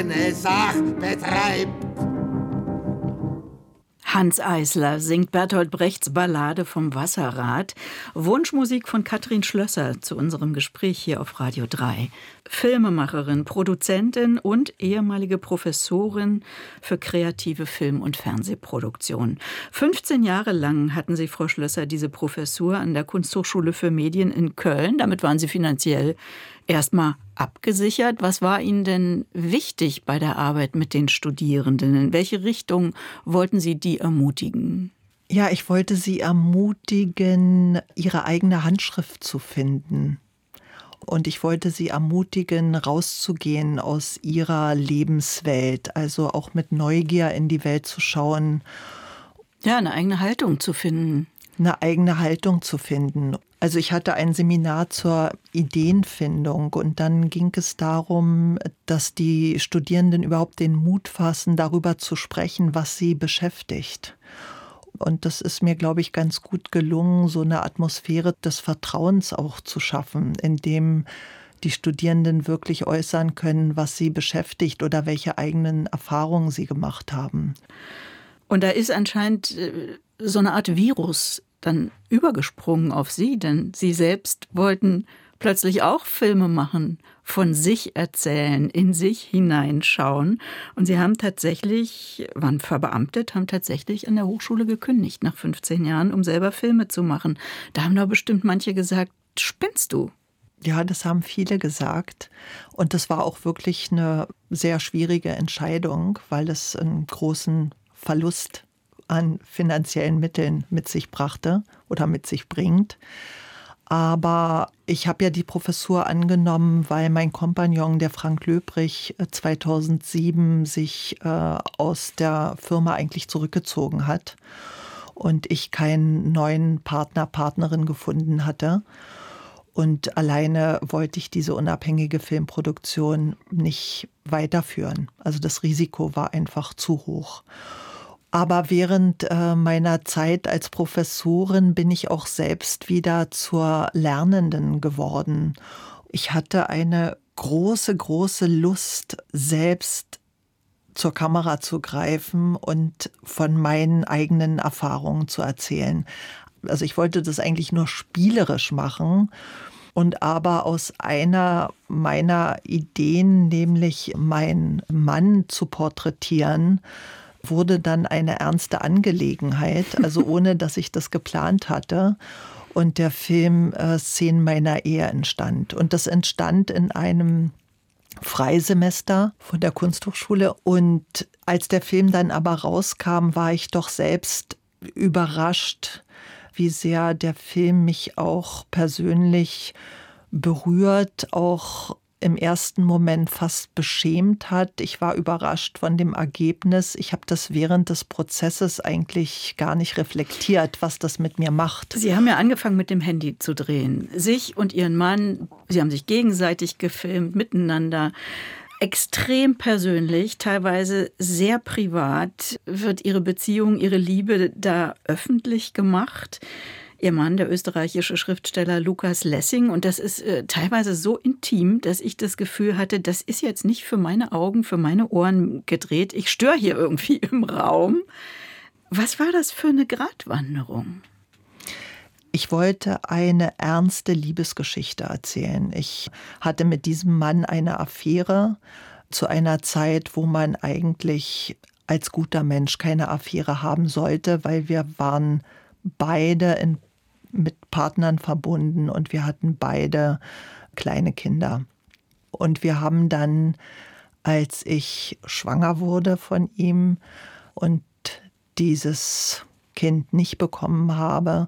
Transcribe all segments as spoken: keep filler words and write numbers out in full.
Eine Sachbetreib. Hanns Eisler singt Bertolt Brechts Ballade vom Wasserrad. Wunschmusik von Katrin Schlösser zu unserem Gespräch hier auf Radio drei. Filmemacherin, Produzentin und ehemalige Professorin für kreative Film- und Fernsehproduktion. fünfzehn Jahre lang hatten Sie, Frau Schlösser, diese Professur an der Kunsthochschule für Medien in Köln. Damit waren Sie finanziell erstmal abgesichert. Was war Ihnen denn wichtig bei der Arbeit mit den Studierenden? In welche Richtung wollten Sie die ermutigen? Ja, ich wollte sie ermutigen, ihre eigene Handschrift zu finden. Und ich wollte sie ermutigen, rauszugehen aus ihrer Lebenswelt, also auch mit Neugier in die Welt zu schauen. Ja, eine eigene Haltung zu finden. Eine eigene Haltung zu finden. Also ich hatte ein Seminar zur Ideenfindung und dann ging es darum, dass die Studierenden überhaupt den Mut fassen, darüber zu sprechen, was sie beschäftigt. Und das ist mir, glaube ich, ganz gut gelungen, so eine Atmosphäre des Vertrauens auch zu schaffen, in dem die Studierenden wirklich äußern können, was sie beschäftigt oder welche eigenen Erfahrungen sie gemacht haben. Und da ist anscheinend so eine Art Virus dann übergesprungen auf Sie, denn Sie selbst wollten plötzlich auch Filme machen, von sich erzählen, in sich hineinschauen. Und Sie haben tatsächlich, waren verbeamtet, haben tatsächlich an der Hochschule gekündigt nach fünfzehn Jahren, um selber Filme zu machen. Da haben doch bestimmt manche gesagt, spinnst du? Ja, das haben viele gesagt. Und das war auch wirklich eine sehr schwierige Entscheidung, weil es einen großen Verlust an finanziellen Mitteln mit sich brachte oder mit sich bringt. Aber ich habe ja die Professur angenommen, weil mein Kompagnon, der Frank Löbrich, zweitausendsieben sich äh, aus der Firma eigentlich zurückgezogen hat und ich keinen neuen Partner, Partnerin gefunden hatte. Und alleine wollte ich diese unabhängige Filmproduktion nicht weiterführen. Also das Risiko war einfach zu hoch. Aber während äh, meiner Zeit als Professorin bin ich auch selbst wieder zur Lernenden geworden. Ich hatte eine große, große Lust, selbst zur Kamera zu greifen und von meinen eigenen Erfahrungen zu erzählen. Also ich wollte das eigentlich nur spielerisch machen. Und aber aus einer meiner Ideen, nämlich meinen Mann zu porträtieren, wurde dann eine ernste Angelegenheit, also ohne, dass ich das geplant hatte. Und der Film äh, Szenen meiner Ehe entstand. Und das entstand in einem Freisemester von der Kunsthochschule. Und als der Film dann aber rauskam, war ich doch selbst überrascht, wie sehr der Film mich auch persönlich berührt, auch im ersten Moment fast beschämt hat. Ich war überrascht von dem Ergebnis. Ich habe das während des Prozesses eigentlich gar nicht reflektiert, was das mit mir macht. Sie haben ja angefangen, mit dem Handy zu drehen. Sich und Ihren Mann, Sie haben sich gegenseitig gefilmt, miteinander. Extrem persönlich, teilweise sehr privat wird Ihre Beziehung, Ihre Liebe da öffentlich gemacht. Ihr Mann, der österreichische Schriftsteller Lukas Lessing. Und das ist äh, teilweise so intim, dass ich das Gefühl hatte, das ist jetzt nicht für meine Augen, für meine Ohren gedreht. Ich störe hier irgendwie im Raum. Was war das für eine Gratwanderung? Ich wollte eine ernste Liebesgeschichte erzählen. Ich hatte mit diesem Mann eine Affäre zu einer Zeit, wo man eigentlich als guter Mensch keine Affäre haben sollte, weil wir waren beide in mit Partnern verbunden und wir hatten beide kleine Kinder. Und wir haben dann, als ich schwanger wurde von ihm und dieses Kind nicht bekommen habe,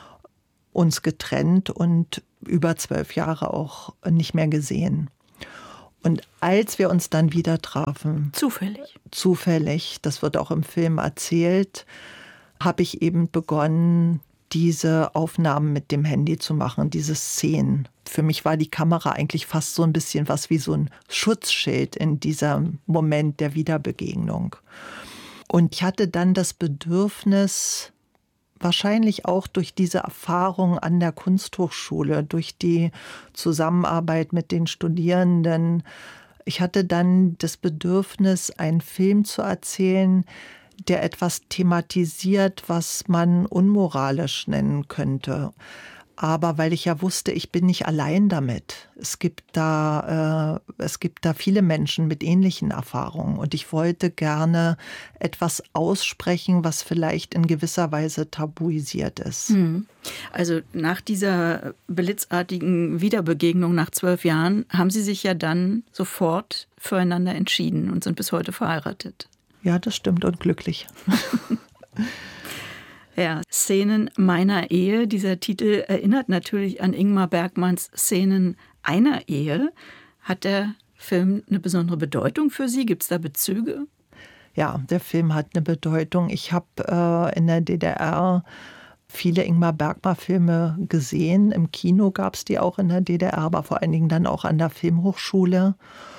uns getrennt und über zwölf Jahre auch nicht mehr gesehen. Und als wir uns dann wieder trafen, zufällig, zufällig, das wird auch im Film erzählt, habe ich eben begonnen, diese Aufnahmen mit dem Handy zu machen, diese Szenen. Für mich war die Kamera eigentlich fast so ein bisschen was wie so ein Schutzschild in diesem Moment der Wiederbegegnung. Und ich hatte dann das Bedürfnis, wahrscheinlich auch durch diese Erfahrung an der Kunsthochschule, durch die Zusammenarbeit mit den Studierenden, Ich hatte dann das Bedürfnis, einen Film zu erzählen, der etwas thematisiert, was man unmoralisch nennen könnte. Aber weil ich ja wusste, ich bin nicht allein damit. Es gibt da, äh, es gibt da viele Menschen mit ähnlichen Erfahrungen. Und ich wollte gerne etwas aussprechen, was vielleicht in gewisser Weise tabuisiert ist. Hm. Also nach dieser blitzartigen Wiederbegegnung nach zwölf Jahren haben Sie sich ja dann sofort füreinander entschieden und sind bis heute verheiratet. Ja, das stimmt, und glücklich. Ja, Szenen meiner Ehe. Dieser Titel erinnert natürlich an Ingmar Bergmanns Szenen einer Ehe. Hat der Film eine besondere Bedeutung für Sie? Gibt es da Bezüge? Ja, der Film hat eine Bedeutung. Ich habe äh, in der D D R viele Ingmar Bergman-Filme gesehen. Im Kino gab es die auch in der D D R, aber vor allen Dingen dann auch an der Filmhochschule.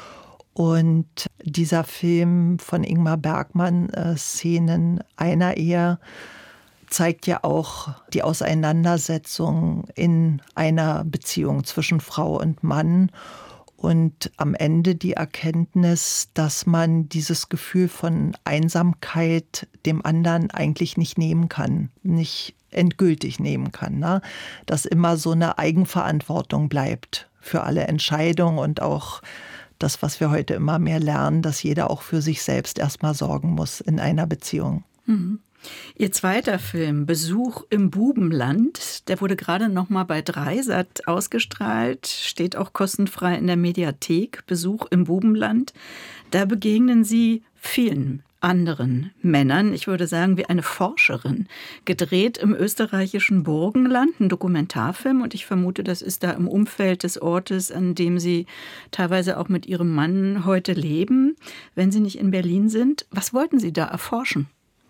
Und dieser Film von Ingmar Bergman, äh, Szenen einer Ehe, zeigt ja auch die Auseinandersetzung in einer Beziehung zwischen Frau und Mann und am Ende die Erkenntnis, dass man dieses Gefühl von Einsamkeit dem anderen eigentlich nicht nehmen kann, nicht endgültig nehmen kann, ne? Dass immer so eine Eigenverantwortung bleibt für alle Entscheidungen und auch das, was wir heute immer mehr lernen, dass jeder auch für sich selbst erstmal sorgen muss in einer Beziehung. Mhm. Ihr zweiter Film, Besuch im Bubenland, der wurde gerade noch mal bei Dreisat ausgestrahlt, steht auch kostenfrei in der Mediathek, Besuch im Bubenland. Da begegnen Sie vielen anderen Männern, ich würde sagen wie eine Forscherin, gedreht im österreichischen Burgenland, ein Dokumentarfilm, und ich vermute, das ist da im Umfeld des Ortes, an dem Sie teilweise auch mit Ihrem Mann heute leben, wenn Sie nicht in Berlin sind. Was wollten Sie da erforschen?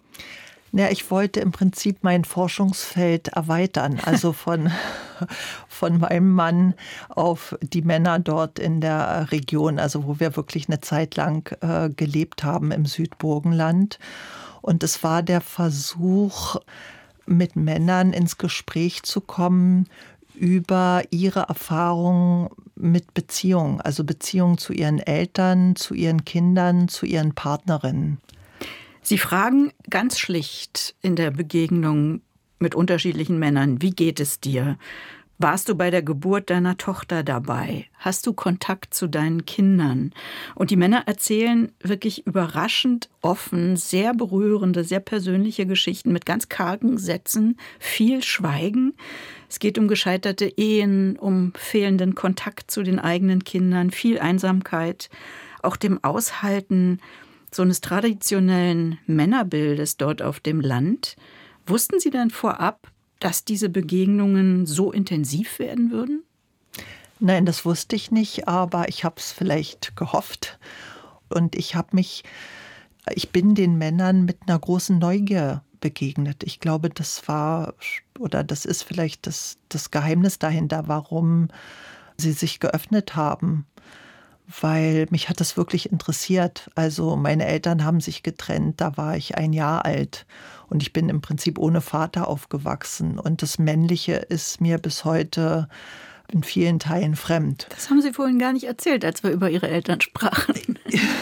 Ja, ich wollte im Prinzip mein Forschungsfeld erweitern, also von, von meinem Mann auf die Männer dort in der Region, also wo wir wirklich eine Zeit lang äh, gelebt haben im Südburgenland. Und es war der Versuch, mit Männern ins Gespräch zu kommen über ihre Erfahrungen mit Beziehungen, also Beziehungen zu ihren Eltern, zu ihren Kindern, zu ihren Partnerinnen. Sie fragen ganz schlicht in der Begegnung mit unterschiedlichen Männern, wie geht es dir? Warst du bei der Geburt deiner Tochter dabei? Hast du Kontakt zu deinen Kindern? Und die Männer erzählen wirklich überraschend offen, sehr berührende, sehr persönliche Geschichten mit ganz kargen Sätzen, viel Schweigen. Es geht um gescheiterte Ehen, um fehlenden Kontakt zu den eigenen Kindern, viel Einsamkeit, auch dem Aushalten so eines traditionellen Männerbildes dort auf dem Land. Wussten Sie denn vorab, dass diese Begegnungen so intensiv werden würden? Nein, das wusste ich nicht, aber ich habe es vielleicht gehofft. Und ich habe mich, ich bin den Männern mit einer großen Neugier begegnet. Ich glaube, das war, oder das ist vielleicht das, das Geheimnis dahinter, warum sie sich geöffnet haben. Weil mich hat das wirklich interessiert. Also meine Eltern haben sich getrennt, da war ich ein Jahr alt. Und ich bin im Prinzip ohne Vater aufgewachsen. Und das Männliche ist mir bis heute in vielen Teilen fremd. Das haben Sie vorhin gar nicht erzählt, als wir über Ihre Eltern sprachen.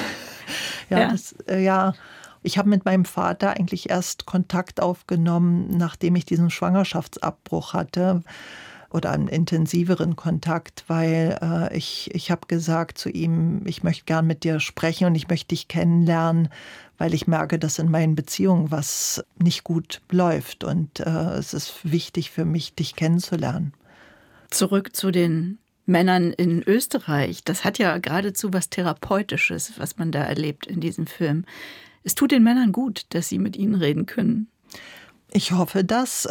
ja, ja. Das, äh, ja, ich habe mit meinem Vater eigentlich erst Kontakt aufgenommen, nachdem ich diesen Schwangerschaftsabbruch hatte. Oder einen intensiveren Kontakt, weil äh, ich, ich habe gesagt zu ihm, ich möchte gern mit dir sprechen und ich möchte dich kennenlernen, weil ich merke, dass in meinen Beziehungen was nicht gut läuft und äh, es ist wichtig für mich, dich kennenzulernen. Zurück zu den Männern in Österreich. Das hat ja geradezu was Therapeutisches, was man da erlebt in diesem Film. Es tut den Männern gut, dass sie mit ihnen reden können. Ich hoffe das.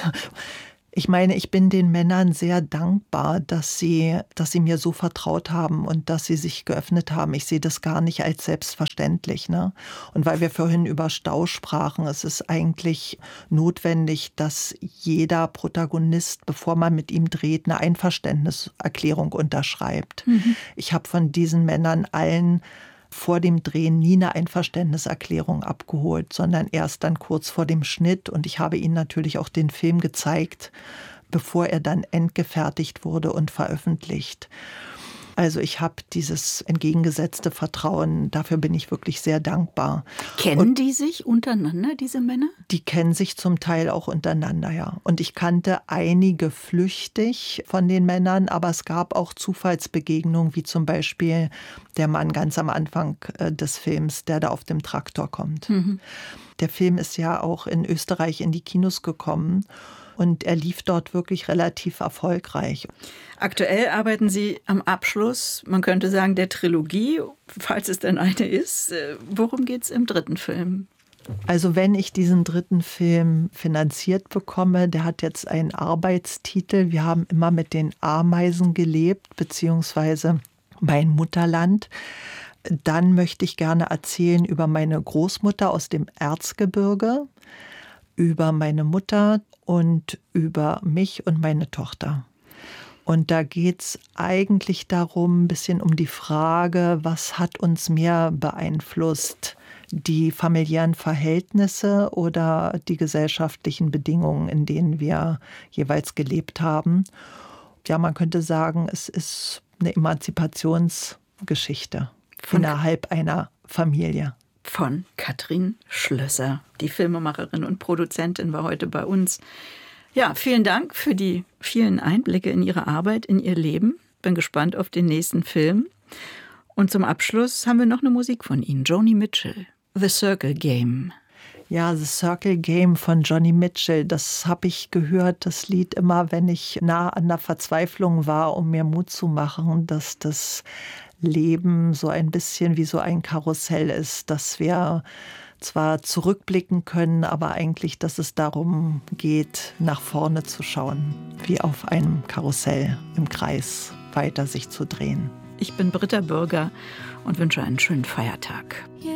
Ich meine, ich bin den Männern sehr dankbar, dass sie, dass sie mir so vertraut haben und dass sie sich geöffnet haben. Ich sehe das gar nicht als selbstverständlich, ne? Und weil wir vorhin über Stau sprachen, es ist eigentlich notwendig, dass jeder Protagonist, bevor man mit ihm dreht, eine Einverständniserklärung unterschreibt. Mhm. Ich habe von diesen Männern allen vor dem Drehen nie eine Einverständniserklärung abgeholt, sondern erst dann kurz vor dem Schnitt. Und ich habe ihnen natürlich auch den Film gezeigt, bevor er dann endgefertigt wurde und veröffentlicht. Also ich habe dieses entgegengesetzte Vertrauen, dafür bin ich wirklich sehr dankbar. Kennen Und die sich untereinander, diese Männer? die kennen sich zum Teil auch untereinander, ja. Und ich kannte einige flüchtig von den Männern, aber es gab auch Zufallsbegegnungen, wie zum Beispiel der Mann ganz am Anfang des Films, der da auf dem Traktor kommt. Mhm. Der Film ist ja auch in Österreich in die Kinos gekommen. Und er lief dort wirklich relativ erfolgreich. Aktuell arbeiten Sie am Abschluss, man könnte sagen, der Trilogie, falls es denn eine ist. Worum geht es im dritten Film? Also wenn ich diesen dritten Film finanziert bekomme, der hat jetzt einen Arbeitstitel. Wir haben immer mit den Ameisen gelebt, beziehungsweise mein Mutterland. Dann möchte ich gerne erzählen über meine Großmutter aus dem Erzgebirge, über meine Mutter und über mich und meine Tochter. Und da geht es eigentlich darum, ein bisschen um die Frage, was hat uns mehr beeinflusst? Die familiären Verhältnisse oder die gesellschaftlichen Bedingungen, in denen wir jeweils gelebt haben? Ja, man könnte sagen, es ist eine Emanzipationsgeschichte Von innerhalb einer Familie. Von Katrin Schlösser. Die Filmemacherin und Produzentin war heute bei uns. Ja, vielen Dank für die vielen Einblicke in Ihre Arbeit, in Ihr Leben. Bin gespannt auf den nächsten Film. Und zum Abschluss haben wir noch eine Musik von Ihnen, Joni Mitchell, The Circle Game. Ja, The Circle Game von Joni Mitchell, das habe ich gehört, das Lied immer, wenn ich nah an der Verzweiflung war, um mir Mut zu machen, dass das Leben so ein bisschen wie so ein Karussell ist, dass wir zwar zurückblicken können, aber eigentlich, dass es darum geht, nach vorne zu schauen, wie auf einem Karussell im Kreis weiter sich zu drehen. Ich bin Britta Bürger und wünsche einen schönen Feiertag. Yeah.